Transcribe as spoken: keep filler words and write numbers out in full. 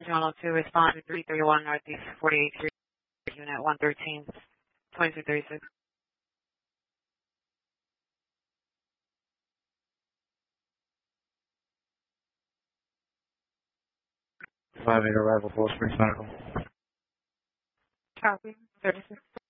one oh two, respond to three thirty-one Northeast forty-eighth Street, Unit one thirteen, twenty-two thirty-six. five eight arrival, Full Springs Medical. Copy, thirty-six.